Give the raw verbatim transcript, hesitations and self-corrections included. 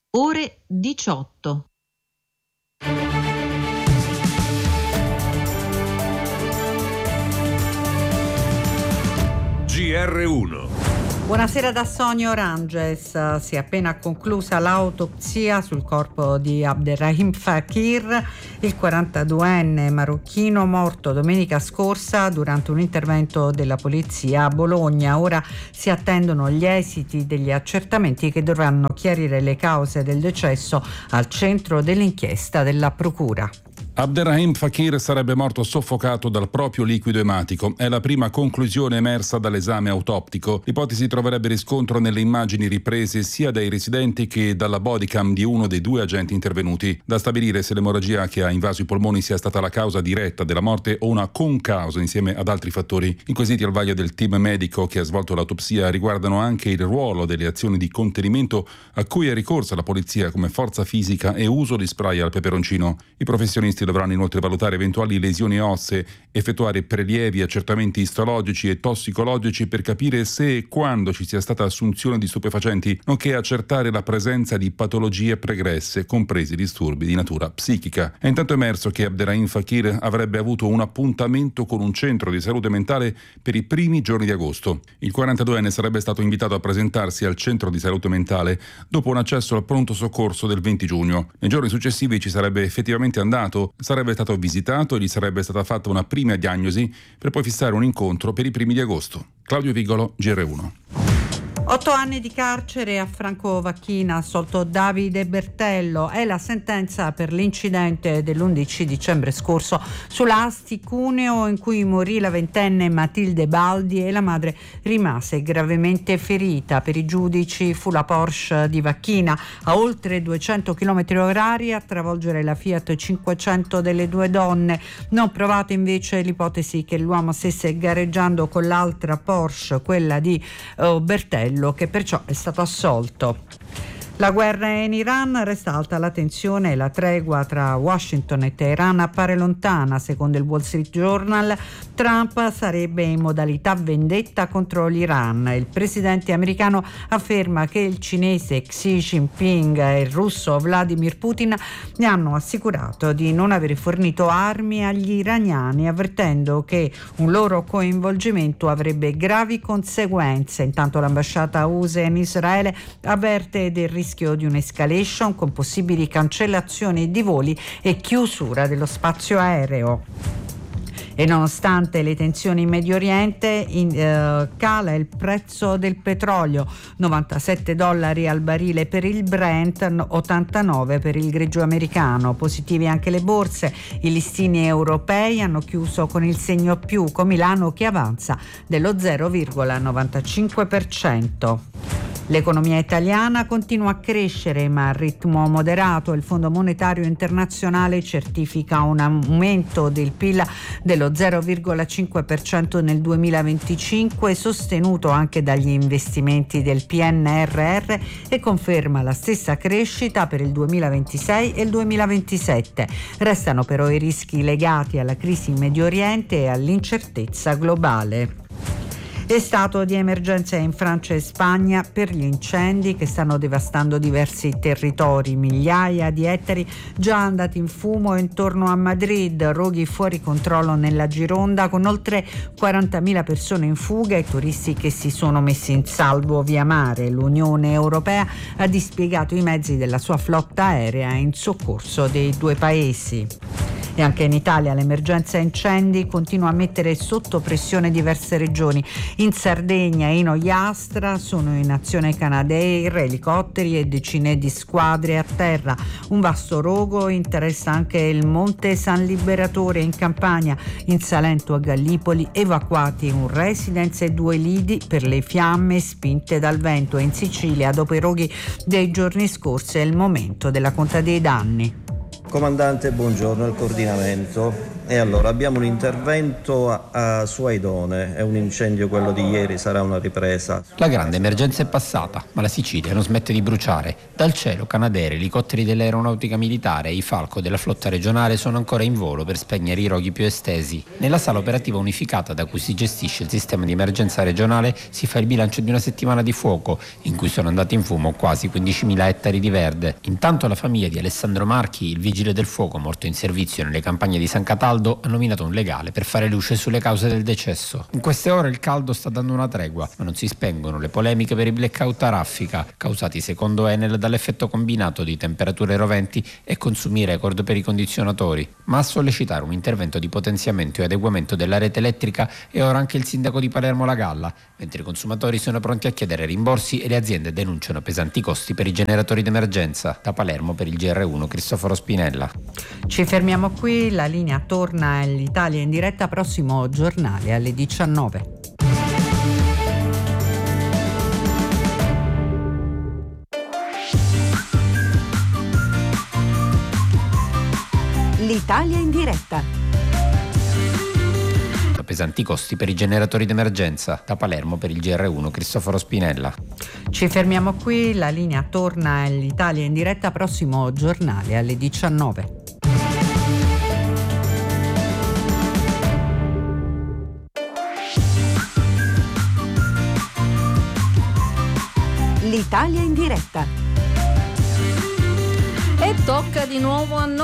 ore diciotto. G R uno. Buonasera da Sonia Oranges. Si è appena conclusa l'autopsia sul corpo di Abderrahim Fakir, il quarantaduenne marocchino morto domenica scorsa durante un intervento della polizia a Bologna. Ora si attendono gli esiti degli accertamenti che dovranno chiarire le cause del decesso al centro dell'inchiesta della procura. Abderrahim Fakir sarebbe morto soffocato dal proprio liquido ematico. È la prima conclusione emersa dall'esame autoptico. L'ipotesi troverebbe riscontro nelle immagini riprese sia dai residenti che dalla bodycam di uno dei due agenti intervenuti. Da stabilire se l'emorragia che ha invaso i polmoni sia stata la causa diretta della morte o una concausa insieme ad altri fattori. I quesiti al vaglio del team medico che ha svolto l'autopsia riguardano anche il ruolo delle azioni di contenimento a cui è ricorsa la polizia come forza fisica e uso di spray al peperoncino. I professionisti dovranno inoltre valutare eventuali lesioni ossee, effettuare prelievi, accertamenti istologici e tossicologici per capire se e quando ci sia stata assunzione di stupefacenti, nonché accertare la presenza di patologie pregresse, compresi disturbi di natura psichica. È intanto emerso che Abderrahim Fakir avrebbe avuto un appuntamento con un centro di salute mentale per i primi giorni di agosto. Il quarantaduenne sarebbe stato invitato a presentarsi al centro di salute mentale dopo un accesso al pronto soccorso del venti giugno. Nei giorni successivi ci sarebbe effettivamente andato, sarebbe stato visitato e gli sarebbe stata fatta una prima diagnosi per poi fissare un incontro per i primi di agosto. Claudio Vigolo, G R uno. Otto anni di carcere a Franco Vacchina, assolto Davide Bertello. È la sentenza per l'incidente dell'undici dicembre scorso sulla Asti Cuneo, in cui morì la ventenne Matilde Baldi e la madre rimase gravemente ferita. Per i giudici fu la Porsche di Vacchina a oltre duecento chilometri orari a travolgere la Fiat cinquecento delle due donne. Non provata invece l'ipotesi che l'uomo stesse gareggiando con l'altra Porsche, quella di uh, Bertello, che perciò è stato assolto. La guerra in Iran, resta alta la tensione e la tregua tra Washington e Teheran appare lontana. Secondo il Wall Street Journal, Trump sarebbe in modalità vendetta contro l'Iran. Il presidente americano afferma che il cinese Xi Jinping e il russo Vladimir Putin ne hanno assicurato di non avere fornito armi agli iraniani, avvertendo che un loro coinvolgimento avrebbe gravi conseguenze. Intanto l'ambasciata U S A in Israele avverte del rischio di un'escalation con possibili cancellazioni di voli e chiusura dello spazio aereo. E nonostante le tensioni in Medio Oriente, in, eh, cala il prezzo del petrolio, novantasette dollari al barile per il Brent, ottantanove per il greggio americano. Positivi anche le borse, i listini europei hanno chiuso con il segno più, con Milano che avanza dello zero virgola novantacinque per cento. L'economia italiana continua a crescere ma a ritmo moderato. Il Fondo Monetario Internazionale certifica un aumento del P I L dello zero virgola cinque per cento nel duemilaventicinque, sostenuto anche dagli investimenti del P N R R, e conferma la stessa crescita per il duemilaventisei e il duemilaventisette. Restano però i rischi legati alla crisi in Medio Oriente e all'incertezza globale. È stato di emergenza in Francia e Spagna per gli incendi che stanno devastando diversi territori, migliaia di ettari già andati in fumo intorno a Madrid, roghi fuori controllo nella Gironda con oltre quarantamila persone in fuga e turisti che si sono messi in salvo via mare. L'Unione Europea ha dispiegato i mezzi della sua flotta aerea in soccorso dei due paesi. E anche in Italia l'emergenza incendi continua a mettere sotto pressione diverse regioni. In Sardegna e in Ogliastra sono in azione Canadair, elicotteri e decine di squadre a terra. Un vasto rogo interessa anche il Monte San Liberatore in Campania. In Salento a Gallipoli evacuati un residence e due lidi per le fiamme spinte dal vento. E in Sicilia, dopo i roghi dei giorni scorsi, è il momento della conta dei danni. Comandante, buongiorno, il coordinamento. E allora abbiamo un intervento a, a su Aidone, è un incendio quello di ieri, sarà una ripresa. La grande emergenza è passata, ma la Sicilia non smette di bruciare. Dal cielo Canadair, elicotteri dell'aeronautica militare e i Falco della flotta regionale sono ancora in volo per spegnere i roghi più estesi. Nella sala operativa unificata da cui si gestisce il sistema di emergenza regionale si fa il bilancio di una settimana di fuoco, in cui sono andati in fumo quasi quindicimila ettari di verde. Intanto la famiglia di Alessandro Marchi, il vigile del fuoco morto in servizio nelle campagne di San Cataldo, ha nominato un legale per fare luce sulle cause del decesso. In queste ore il caldo sta dando una tregua, ma non si spengono le polemiche per i blackout a raffica, causati secondo Enel dall'effetto combinato di temperature roventi e consumi record per i condizionatori. Ma a sollecitare un intervento di potenziamento e adeguamento della rete elettrica è ora anche il sindaco di Palermo La Galla, mentre i consumatori sono pronti a chiedere rimborsi e le aziende denunciano pesanti costi per i generatori d'emergenza. Da Palermo per il G R uno Cristoforo Spinella. Ci fermiamo qui, la linea torna all'Italia in diretta, prossimo giornale alle diciannove. L'Italia in diretta. Pesanti costi per i generatori d'emergenza. Da Palermo per il G R uno Cristoforo Spinella. Ci fermiamo qui, la linea torna all'Italia in diretta, prossimo giornale alle diciannove. L'Italia in diretta. E tocca di nuovo a noi.